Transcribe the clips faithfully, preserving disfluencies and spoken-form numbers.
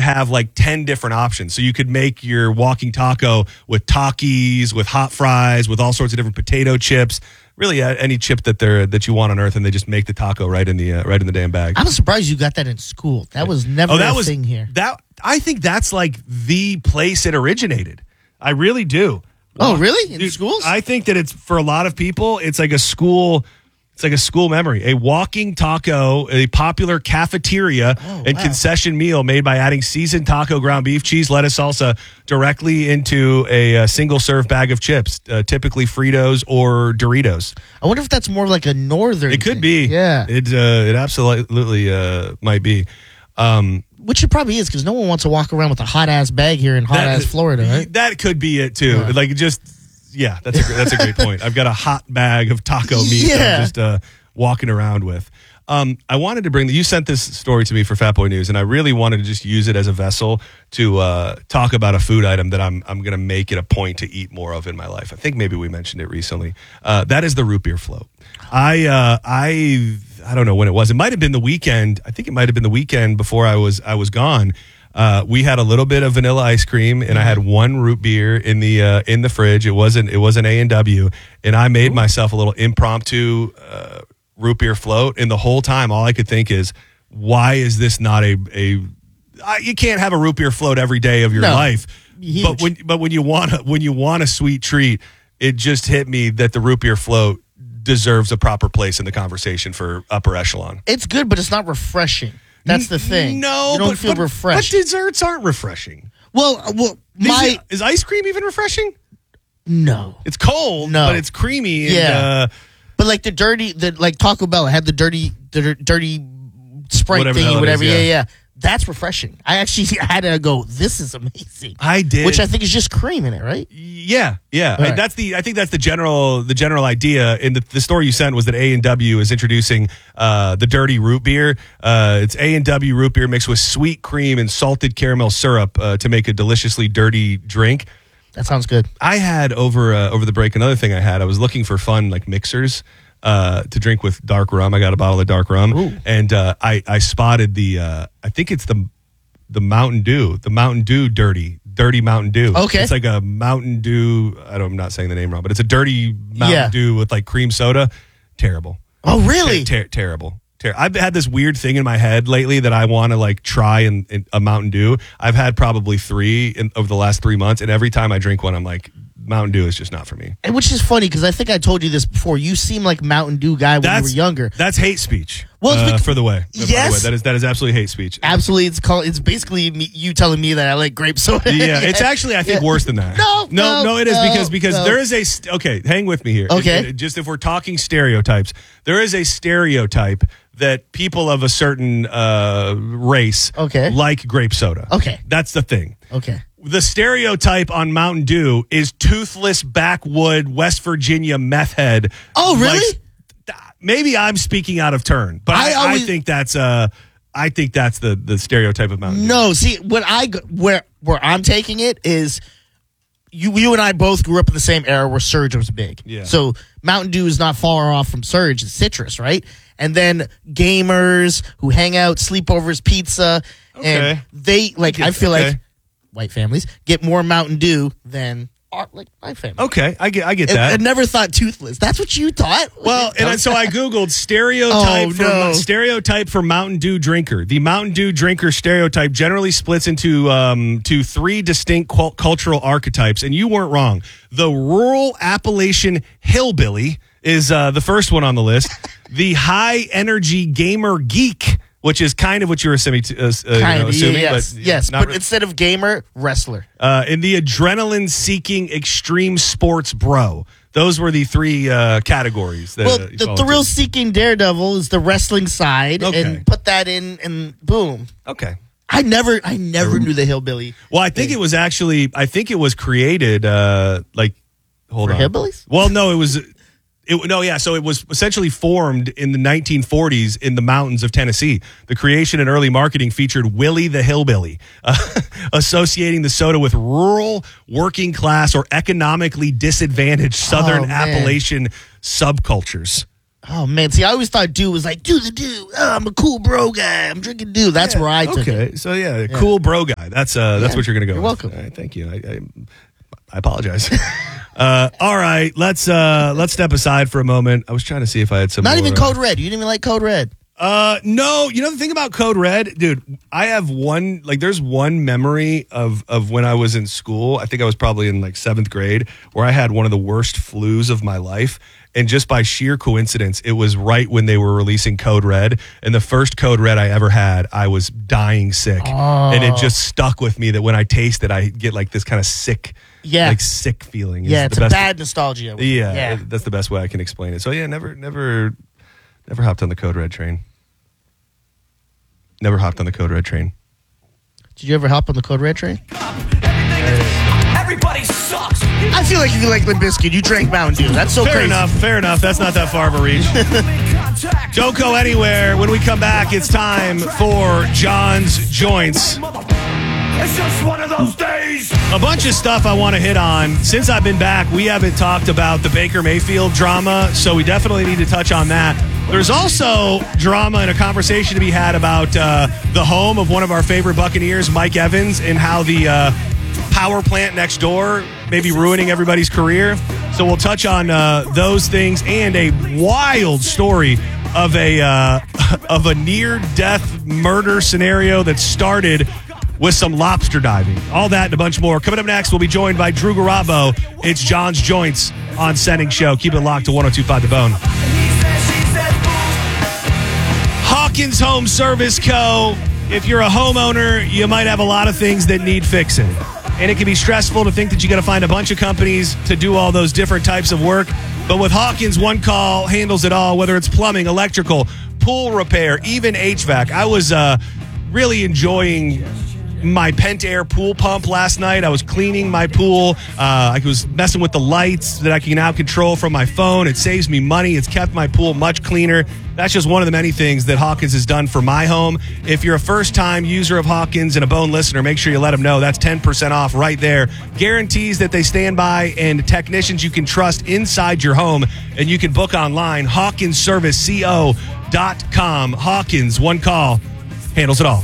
have like ten different options. So you could make your walking taco with Takis, with hot fries, with all sorts of different potato chips. Really, uh, any chip that they're that you want on earth, and they just make the taco right in the uh, right in the damn bag. I'm surprised you got that in school. That was never oh, that a was, thing here. That I think that's like the place it originated. I really do. Oh, really? In Dude, schools? I think that it's for a lot of people. It's like a school. It's like a school memory. A walking taco, a popular cafeteria Oh, and wow. concession meal made by adding seasoned taco, ground beef, cheese, lettuce, salsa directly into a, a single serve bag of chips, uh, typically Fritos or Doritos. I wonder if that's more like a northern It could thing. be. Yeah. It uh, it absolutely uh, might be. Um, Which it probably is, because no one wants to walk around with a hot-ass bag here in hot-ass Florida, right? That could be it too. Yeah. Like just yeah, that's a gr- that's a great point. I've got a hot bag of taco meat that Yeah. I'm just uh, walking around with. Um, I wanted to bring you sent this story to me for Fat Boy News, and I really wanted to just use it as a vessel to uh, talk about a food item that I'm I'm going to make it a point to eat more of in my life. I think maybe we mentioned it recently. Uh, that is the root beer float. I uh, I I don't know when it was. It might have been the weekend. I think it might have been the weekend before I was I was gone. Uh, we had a little bit of vanilla ice cream, and I had one root beer in the uh, in the fridge. It wasn't it was an A and W, and I made myself a little impromptu uh, root beer float. And the whole time, all I could think is, why is this not a a? Uh, you can't have a root beer float every day of your No. life. Huge. But when but when you want a, when you want a sweet treat, it just hit me that the root beer float deserves a proper place in the conversation for upper echelon. It's good, but it's not refreshing. That's the thing. No, you don't but, feel but, refreshed. But desserts aren't refreshing. well, uh, well, Is, my it- is ice cream even refreshing? no, It's cold, No. but it's creamy. And, Yeah. uh, but like the dirty, the like Taco Bell had the dirty, the dir- dirty Sprite Whatever the thingy, hell it whatever. is, yeah. yeah. yeah, That's refreshing. I actually had to go. This is amazing. I did, Which I think is just cream in it, right? Yeah, yeah. I- Right. that's the. I think that's the general. The general idea in the, the story you sent was that A and W is introducing uh, the dirty root beer. Uh, it's A and W root beer mixed with sweet cream and salted caramel syrup uh, to make a deliciously dirty drink. That sounds good. I had over uh, over the break another thing I had. I was looking for fun like mixers uh, to drink with dark rum. I got a bottle of dark rum, Ooh. and uh, I I spotted the. Uh, I think it's the the Mountain Dew, the Mountain Dew dirty. Dirty Mountain Dew. Okay. It's like a Mountain Dew. I don't, I'm not saying the name wrong, but it's a dirty Mountain Yeah. Dew with like cream soda. Terrible. Oh, really? Ter- ter- terrible. Ter- I've had this weird thing in my head lately that I want to like try in, in a Mountain Dew. I've had probably three in, over the last three months, and every time I drink one, I'm like, Mountain Dew is just not for me. And which is funny because I think I told you this before. You seem like Mountain Dew guy when That's you were younger. That's hate speech. Well, it's uh, bec- for the way. For the Yes. way. That is that is absolutely hate speech. Absolutely, it's called. It's basically me, you telling me that I like grape soda. Yeah, it's actually I think Yeah. worse than that. No, no, no, no. It is no, because because no. there is a st- okay. Hang with me here. Okay. It- it- just if we're talking stereotypes, there is a stereotype that people of a certain uh, race Okay. like grape soda. Okay. That's the thing. Okay. The stereotype on Mountain Dew is toothless backwood West Virginia meth head. Oh, really? Likes- maybe I'm speaking out of turn, but I I, I, always- think that's uh, I think that's the the stereotype of Mountain Dew. No, see, what I g- where where I'm taking it is you you and I both grew up in the same era where Surge was big. Yeah. So Mountain Dew is not far off from Surge. It's citrus, right? And then gamers who hang out, sleepovers, pizza, Okay. and they like. I, get- feel okay. like white families get more Mountain Dew than our, like my family. Okay, I get I get I, that. I never thought toothless. That's what you thought. Well, and I- so I googled stereotype Oh, for no. stereotype for Mountain Dew drinker. The Mountain Dew drinker stereotype generally splits into um, to three distinct cul- cultural archetypes, and you weren't wrong. The rural Appalachian hillbilly is uh, the first one on the list. The high energy gamer geek, which is kind of what you were assuming, uh, uh, you kind know, of, assuming yeah, yes, but yes. not But really. instead of gamer, wrestler. Uh, in the adrenaline seeking extreme sports bro. Those were the three uh, categories. That, Well, uh, you the fall thrill into. seeking daredevil is the wrestling side, Okay. and put that in, and boom. Okay. I never, I never knew the hillbilly Well, I think it was actually. I think it was created. Uh, like, hold for on. hillbillies. Well, no, it was. It, no, yeah. So it was essentially formed in the nineteen forties in the mountains of Tennessee. The creation and early marketing featured Willie the Hillbilly, uh, associating the soda with rural, working class, or economically disadvantaged Southern Oh, man. Appalachian subcultures. Oh, man. See, I always thought Dew was like, do the Dew. Oh, I'm a cool bro guy. I'm drinking Dew. That's Yeah, where I took okay. it. So, yeah, cool bro guy. That's uh, that's Yeah, what you're going to go you're with. welcome. All right, thank you. I, I, I apologize. uh, all right, let's uh, let's step aside for a moment. I was trying to see if I had some Not more, even uh, Code Red. You didn't even like Code Red. Uh, no, you know the thing about Code Red, dude, I have one, like there's one memory of, of when I was in school. I think I was probably in like seventh grade where I had one of the worst flus of my life. And just by sheer coincidence, it was right when they were releasing Code Red. And the first Code Red I ever had, I was dying sick. Oh. And it just stuck with me that when I taste it, I get like this kind of sick, Yeah. like sick feeling. Yeah, the it's a best- bad nostalgia. Yeah, Yeah. that's the best way I can explain it. So yeah, never, never, never hopped on the Code Red train. Never hopped on the Code Red train. Did you ever hop on the Code Red train? Everybody sucks. I feel like if you like Limp Bizkit, you drank Mountain Dew. That's so Fair crazy. enough, fair enough. That's not that far of a reach. Don't go anywhere. When we come back, it's time for John's Joints. It's just one of those days. A bunch of stuff I want to hit on. Since I've been back, we haven't talked about the Baker Mayfield drama, so we definitely need to touch on that. There's also drama and a conversation to be had about uh, the home of one of our favorite Buccaneers, Mike Evans, and how the uh, power plant next door may be ruining everybody's career. So we'll touch on uh, those things and a wild story of a uh, of a near-death murder scenario that started with some lobster diving. All that and a bunch more. Coming up next, we'll be joined by Drew Garabo. It's John's Joints on Setting Show. Keep it locked to one oh two point five The Bone. Hawkins Home Service Co. If you're a homeowner, you might have a lot of things that need fixing. And it can be stressful to think that you got to find a bunch of companies to do all those different types of work. But with Hawkins, one call handles it all, whether it's plumbing, electrical, pool repair, even H V A C. I was uh, really enjoying my Pentair pool pump last night. I was cleaning my pool. Uh, I was messing with the lights that I can now control from my phone. It saves me money. It's kept my pool much cleaner. That's just one of the many things that Hawkins has done for my home. If you're a first-time user of Hawkins and a Bone listener, make sure you let them know. That's ten percent off right there. Guarantees that they stand by and technicians you can trust inside your home. And you can book online, hawkins service co dot com. Hawkins, one call, handles it all.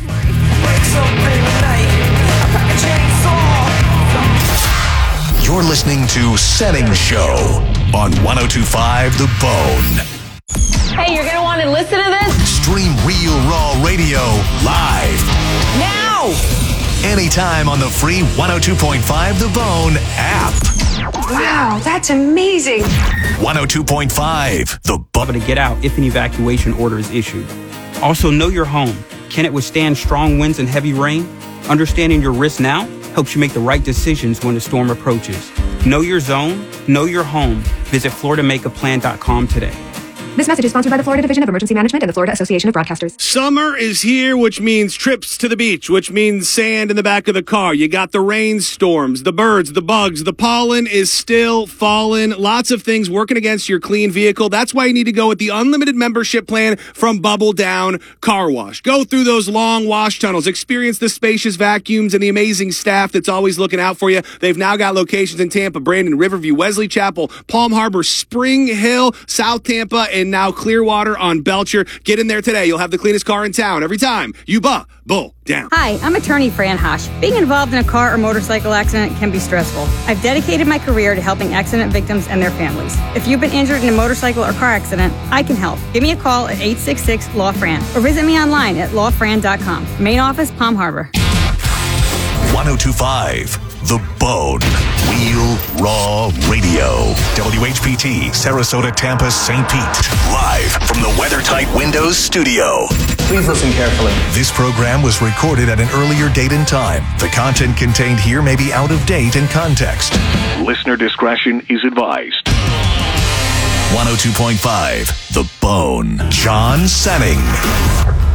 You're listening to Setting Show on one oh two point five The Bone. Hey, you're going to want to listen to this? Stream Real Raw Radio live Now! anytime on the free one oh two point five The Bone app. Wow, that's amazing. one oh two point five The Bone. To get out if an evacuation order is issued. Also, know your home. Can it withstand strong winds and heavy rain? Understanding your risk now helps you make the right decisions when the storm approaches. Know your zone, know your home. Visit florida make a plan dot com today. This message is sponsored by the Florida Division of Emergency Management and the Florida Association of Broadcasters. Summer is here, which means trips to the beach, which means sand in the back of the car. You got the rainstorms, the birds, the bugs, the pollen is still falling. Lots of things working against your clean vehicle. That's why you need to go with the unlimited membership plan from Bubble Down Car Wash. Go through those long wash tunnels, experience the spacious vacuums and the amazing staff that's always looking out for you. They've now got locations in Tampa, Brandon, Riverview, Wesley Chapel, Palm Harbor, Spring Hill, South Tampa, and now Clearwater on Belcher. Get in there today. You'll have the cleanest car in town every time you Bubble Down. Hi, I'm attorney Fran Hosh. Being involved in a car or motorcycle accident can be stressful. I've dedicated my career to helping accident victims and their families. If you've been injured in a motorcycle or car accident, I can help. Give me a call at eight six six, L A W, F R A N or visit me online at law fran dot com. Main office, Palm Harbor. one oh two point five The Bone. Real Raw Radio. W H P T, Sarasota, Tampa, Saint Pete. Live from the WeatherTight Windows studio. Please listen carefully. This program was recorded at an earlier date and time. The content contained here may be out of date in context. Listener discretion is advised. one oh two point five The Bone. John Setting.